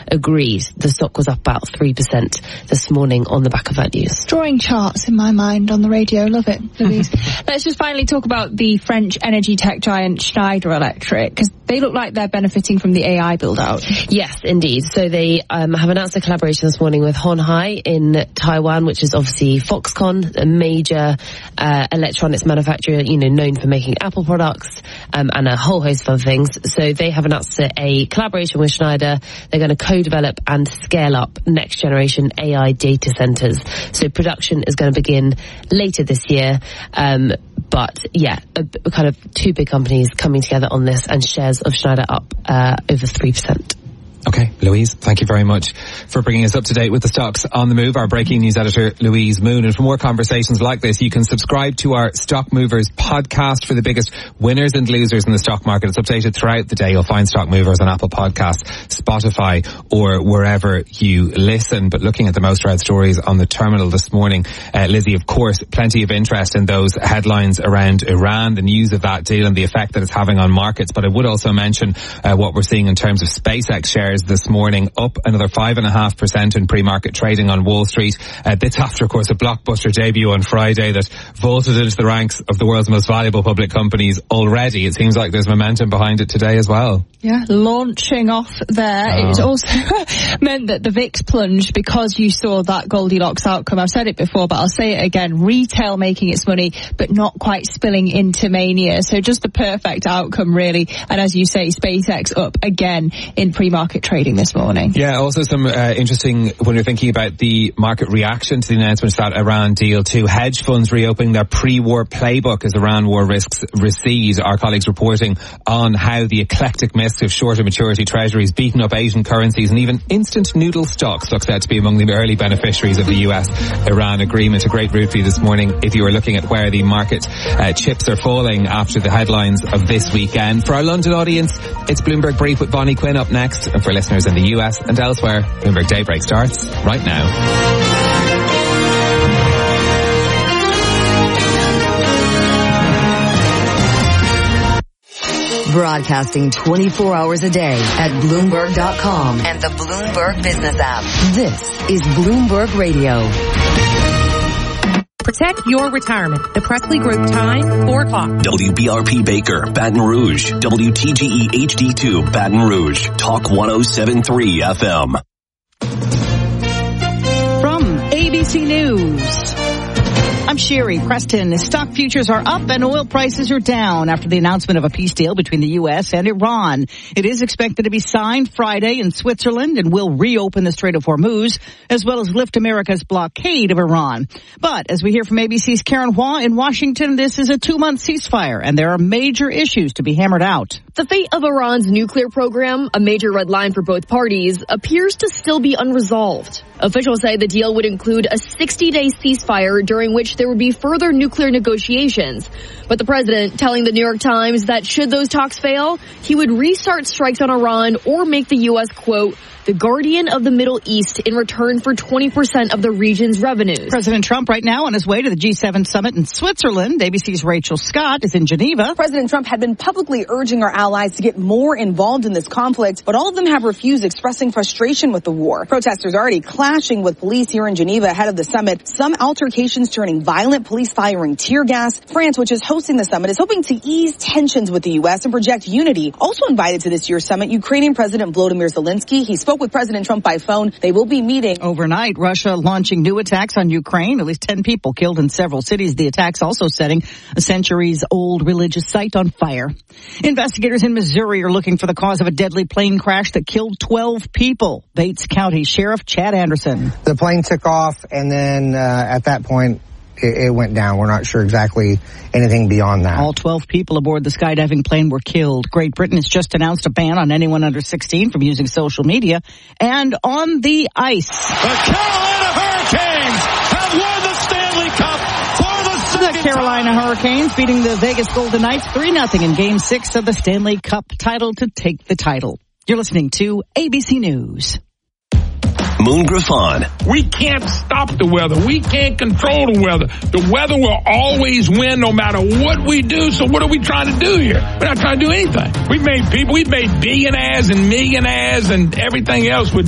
agreed. The stock was up about 3% this morning on the back of that news. Drawing charts in my mind on the radio. Love it, Louise. Let's just finally talk about the French energy tech giant Schneider Electric, because they look like they're benefiting from the AI build-out. Yes, indeed. So they have announced a collaboration this morning with Hon Hai in Taiwan, which is obviously Foxconn, a major electronics manufacturer, known for making Apple products and a whole host of other things. So they have announced a collaboration with Schneider. They're going to co-develop and scale up next-generation AI data centers. So production is going to begin later this year. But yeah, kind of two big companies coming together on this, and shares of Schneider up over 3%. Okay, Louise, thank you very much for bringing us up to date with the stocks on the move. Our breaking news editor, Louise Moon. And for more conversations like this, you can subscribe to our Stock Movers podcast for the biggest winners and losers in the stock market. It's updated throughout the day. You'll find Stock Movers on Apple Podcasts, Spotify, or wherever you listen. But looking at the most read stories on the terminal this morning, Lizzie, of course, plenty of interest in those headlines around Iran, the news of that deal and the effect that it's having on markets. But I would also mention what we're seeing in terms of SpaceX shares this morning, up another 5.5% in pre-market trading on Wall Street. This after, of course, a blockbuster debut on Friday that vaulted into the ranks of the world's most valuable public companies already. It seems like there's momentum behind it today as well. Yeah, launching off there. Oh. It also meant that the VIX plunged because you saw that Goldilocks outcome. I've said it before, but I'll say it again. Retail making its money, but not quite spilling into mania. So just the perfect outcome, really. And as you say, SpaceX up again in pre-market trading this morning. Yeah, also some interesting, when you're thinking about the market reaction to the announcement of that Iran deal too. Hedge funds reopening their pre-war playbook as Iran war risks recede. Our colleagues reporting on how the eclectic mix of shorter maturity treasuries beaten up Asian currencies, and even instant noodle stocks looks out to be among the early beneficiaries of the US-Iran agreement. A great route for you this morning if you were looking at where the market chips are falling after the headlines of this weekend. For our London audience, it's Bloomberg Brief with Bonnie Quinn up next. And for listeners in the US and elsewhere, Bloomberg Daybreak starts right now. Broadcasting 24 hours a day at Bloomberg.com and the Bloomberg Business app. This is Bloomberg Radio. Protect your retirement. The Presley Group time, 4 o'clock. WBRP Baker, Baton Rouge. WTGE HD2, Baton Rouge. Talk 107.3 FM. From ABC News, I'm Sherry Preston. Stock futures are up and oil prices are down after the announcement of a peace deal between the U.S. and Iran. It is expected to be signed Friday in Switzerland and will reopen the Strait of Hormuz, as well as lift America's blockade of Iran. But as we hear from ABC's Karen Hua in Washington, this is a 2-month ceasefire, and there are major issues to be hammered out. The fate of Iran's nuclear program, a major red line for both parties, appears to still be unresolved. Officials say the deal would include a 60-day ceasefire during which there would be further nuclear negotiations. But the president telling the New York Times that should those talks fail, he would restart strikes on Iran or make the U.S., quote, the guardian of the Middle East in return for 20% of the region's revenues. President Trump right now on his way to the G7 summit in Switzerland. ABC's Rachel Scott is in Geneva. President Trump had been publicly urging our allies to get more involved in this conflict, but all of them have refused, expressing frustration with the war. Protesters already clashing with police here in Geneva ahead of the summit. Some altercations turning violent, police firing tear gas. France, which is hosting the summit, is hoping to ease tensions with the U.S. and project unity. Also invited to this year's summit, Ukrainian President Volodymyr Zelensky. He spoke with President Trump by phone. They will be meeting. Overnight, Russia launching new attacks on Ukraine. At least 10 people killed in several cities. The attacks also setting a centuries-old religious site on fire. Investigators in Missouri are looking for the cause of a deadly plane crash that killed 12 people. Bates County Sheriff Chad Anderson. The plane took off, and then at that point, it went down. We're not sure exactly anything beyond that. All 12 people aboard the skydiving plane were killed. Great Britain has just announced a ban on anyone under 16 from using social media. And on the ice, the Carolina Hurricanes have won the Stanley Cup for the second time. The Carolina Hurricanes beating the Vegas Golden Knights 3-0 in Game 6 of the Stanley Cup title to take the title. You're listening to ABC News. Moon Griffon. We can't stop the weather. We can't control the weather. The weather will always win no matter what we do. So what are we trying to do here? We're not trying to do anything. We've made billionaires and millionaires and everything else with